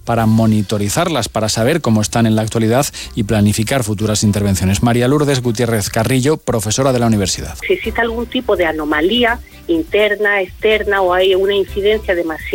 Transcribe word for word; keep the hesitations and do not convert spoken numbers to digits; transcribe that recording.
para monitorizarlas, para saber cómo están en la actualidad y planificar futuras intervenciones. María Lourdes Gutiérrez Carrillo, profesora de la universidad. Si existe algún tipo de anomalía interna, externa o hay una incidencia demasiado